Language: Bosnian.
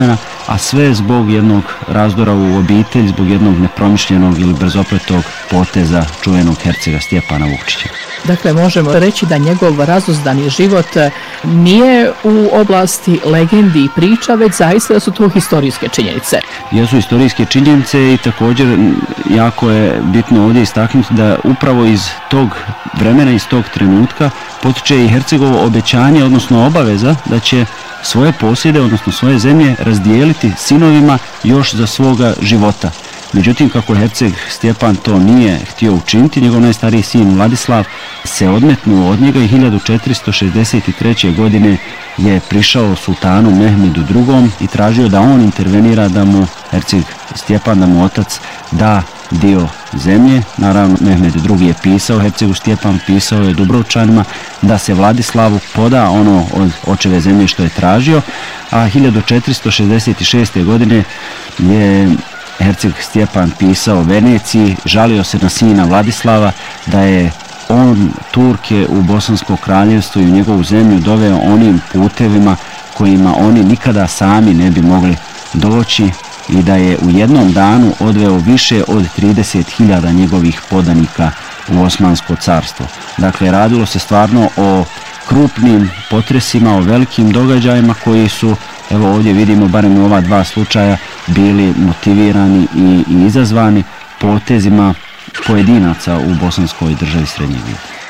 a sve zbog jednog razdora u obitelji, zbog jednog nepromišljenog ili brzopletog poteza čuvenog hercega Stjepana Vukčića. Dakle, možemo reći da njegov razuzdani život nije u oblasti legendi i priča, već zaista da su to historijske činjenice. Jesu historijske činjenice i također jako je bitno ovdje istaknuti da upravo iz tog vremena, iz tog trenutka potiče i Hercegovo obećanje, odnosno obaveza da će svoje posjede, odnosno svoje zemlje razdijeliti sinovima još za svoga života. Međutim, kako herceg Stjepan to nije htio učiniti, njegov najstariji sin Vladislav se odmetnuo od njega i 1463. godine je prišao sultanu Mehmedu II. I tražio da on intervenira, da mu herceg Stjepan, da mu otac da dio zemlje. Naravno, Mehmed II. Je pisao hercegu Stjepanu, pisao je Dubrovčanima da se Vladislavu poda ono od očeve zemlje što je tražio, a 1466. godine je herceg Stjepan pisao Veneciji, žalio se na sina Vladislava da je on Turke u Bosansko kraljevstvo i u njegovu zemlju doveo onim putevima kojima oni nikada sami ne bi mogli doći i da je u jednom danu odveo više od 30.000 njegovih podanika u Osmansko carstvo. Dakle, radilo se stvarno o krupnim potresima, o velikim događajima koji su, evo ovdje vidimo, barem u ova dva slučaja, bili motivirani i izazvani potezima pojedinaca u bosanskoj državi srednjeg vijeka.